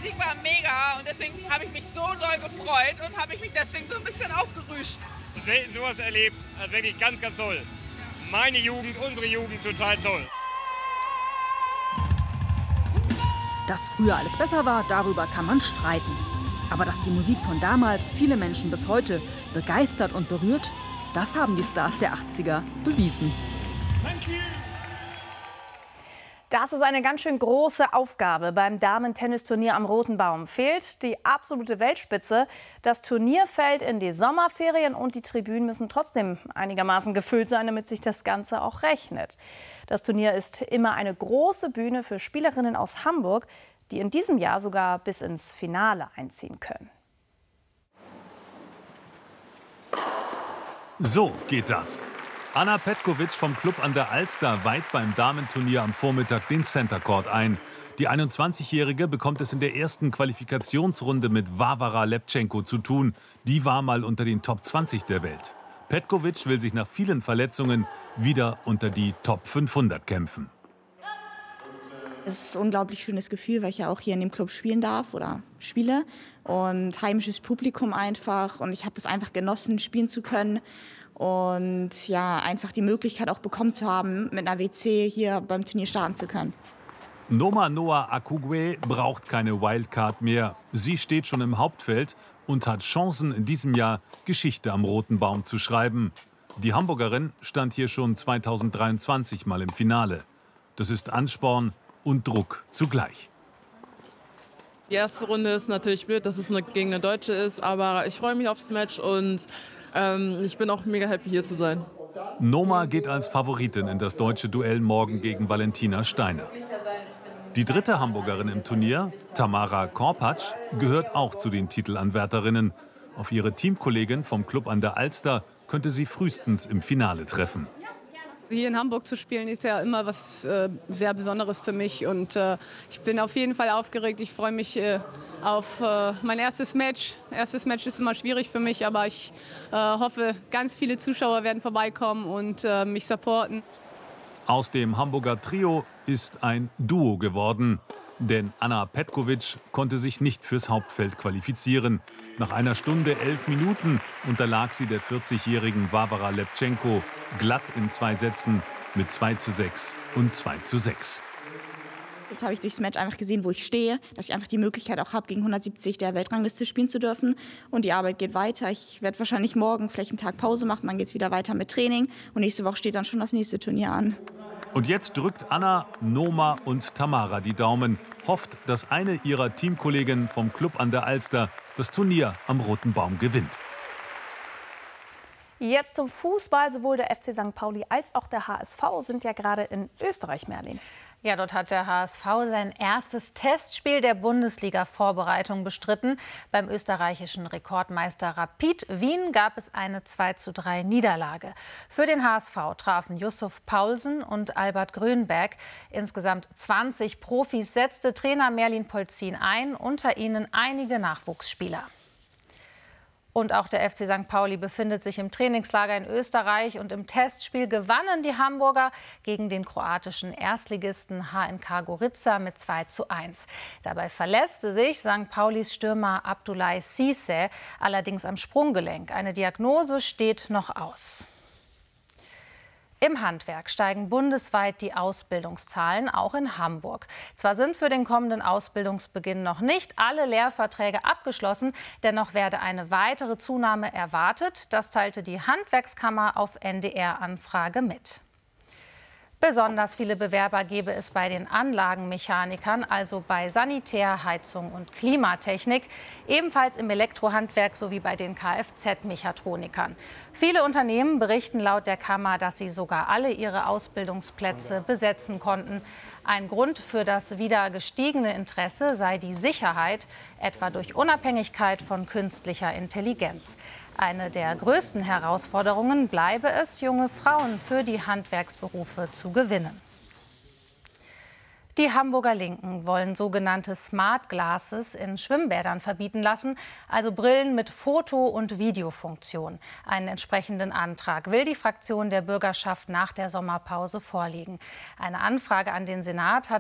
Musik war mega und deswegen habe ich mich so doll gefreut und habe ich mich deswegen so ein bisschen aufgerüscht. Selten sowas erlebt, also wirklich ganz, ganz toll. Meine Jugend, unsere Jugend, total toll. Dass früher alles besser war, darüber kann man streiten. Aber dass die Musik von damals viele Menschen bis heute begeistert und berührt, das haben die Stars der 80er bewiesen. Das ist eine ganz schön große Aufgabe beim Damen-Tennisturnier am Roten Baum. Fehlt die absolute Weltspitze. Das Turnier fällt in die Sommerferien und die Tribünen müssen trotzdem einigermaßen gefüllt sein, damit sich das Ganze auch rechnet. Das Turnier ist immer eine große Bühne für Spielerinnen aus Hamburg, die in diesem Jahr sogar bis ins Finale einziehen können. So geht das. Anna Petkovic vom Club an der Alster weiht beim Damenturnier am Vormittag den Center Court ein. Die 21-Jährige bekommt es in der ersten Qualifikationsrunde mit Varvara Lepchenko zu tun. Die war mal unter den Top 20 der Welt. Petkovic will sich nach vielen Verletzungen wieder unter die Top 500 kämpfen. Es ist ein unglaublich schönes Gefühl, weil ich ja auch hier in dem Club spielen darf oder spiele. Und heimisches Publikum einfach. Und ich habe das einfach genossen, spielen zu können. Und ja, einfach die Möglichkeit auch bekommen zu haben, mit einer WC hier beim Turnier starten zu können. Noma Noah Akugwe braucht keine Wildcard mehr. Sie steht schon im Hauptfeld und hat Chancen, in diesem Jahr Geschichte am Roten Baum zu schreiben. Die Hamburgerin stand hier schon 2023 mal im Finale. Das ist Ansporn und Druck zugleich. Die erste Runde ist natürlich blöd, dass es gegen eine Deutsche ist, aber ich freue mich aufs Match und ich bin auch mega happy, hier zu sein. Noma geht als Favoritin in das deutsche Duell morgen gegen Valentina Steiner. Die dritte Hamburgerin im Turnier, Tamara Korpatsch, gehört auch zu den Titelanwärterinnen. Auf ihre Teamkollegin vom Club an der Alster könnte sie frühestens im Finale treffen. Hier in Hamburg zu spielen ist ja immer was sehr Besonderes für mich und ich bin auf jeden Fall aufgeregt. Ich freue mich auf mein erstes Match. Erstes Match ist immer schwierig für mich, aber ich hoffe, ganz viele Zuschauer werden vorbeikommen und mich supporten. Aus dem Hamburger Trio ist ein Duo geworden. Denn Anna Petkovic konnte sich nicht fürs Hauptfeld qualifizieren. Nach einer Stunde 11 Minuten unterlag sie der 40-jährigen Varvara Lepchenko glatt in 2 Sätzen mit 2:6 und 2:6. Jetzt habe ich durchs Match einfach gesehen, wo ich stehe, dass ich einfach die Möglichkeit auch habe, gegen 170 der Weltrangliste spielen zu dürfen. Und die Arbeit geht weiter. Ich werde wahrscheinlich morgen vielleicht einen Tag Pause machen, dann geht es wieder weiter mit Training. Und nächste Woche steht dann schon das nächste Turnier an. Und jetzt drückt Anna, Noma und Tamara die Daumen, hofft, dass eine ihrer Teamkolleginnen vom Club an der Alster das Turnier am Roten Baum gewinnt. Jetzt zum Fußball. Sowohl der FC St. Pauli als auch der HSV sind ja gerade in Österreich, Merlin. Ja, dort hat der HSV sein erstes Testspiel der Bundesliga-Vorbereitung bestritten. Beim österreichischen Rekordmeister Rapid Wien gab es eine 2:3 Niederlage. Für den HSV trafen Yusuf Paulsen und Albert Grönberg. Insgesamt 20 Profis setzte Trainer Merlin Polzin ein, unter ihnen einige Nachwuchsspieler. Und auch der FC St. Pauli befindet sich im Trainingslager in Österreich. Und im Testspiel gewannen die Hamburger gegen den kroatischen Erstligisten HNK Gorica mit 2:1. Dabei verletzte sich St. Paulis Stürmer Abdoulaye Cissé allerdings am Sprunggelenk. Eine Diagnose steht noch aus. Im Handwerk steigen bundesweit die Ausbildungszahlen, auch in Hamburg. Zwar sind für den kommenden Ausbildungsbeginn noch nicht alle Lehrverträge abgeschlossen, dennoch werde eine weitere Zunahme erwartet. Das teilte die Handwerkskammer auf NDR-Anfrage mit. Besonders viele Bewerber gebe es bei den Anlagenmechanikern, also bei Sanitär, Heizung und Klimatechnik, ebenfalls im Elektrohandwerk sowie bei den Kfz-Mechatronikern. Viele Unternehmen berichten laut der Kammer, dass sie sogar alle ihre Ausbildungsplätze besetzen konnten. Ein Grund für das wieder gestiegene Interesse sei die Sicherheit, etwa durch Unabhängigkeit von künstlicher Intelligenz. Eine der größten Herausforderungen bleibe es, junge Frauen für die Handwerksberufe zu gewinnen. Die Hamburger Linken wollen sogenannte Smart Glasses in Schwimmbädern verbieten lassen, also Brillen mit Foto- und Videofunktion. Einen entsprechenden Antrag will die Fraktion der Bürgerschaft nach der Sommerpause vorlegen. Eine Anfrage an den Senat hat